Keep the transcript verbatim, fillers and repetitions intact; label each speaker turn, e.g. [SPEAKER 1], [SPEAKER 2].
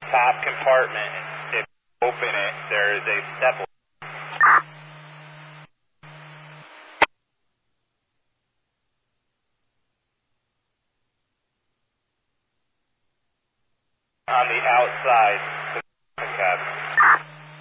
[SPEAKER 1] top compartment, if you open it, there is a step on the outside of the cabin.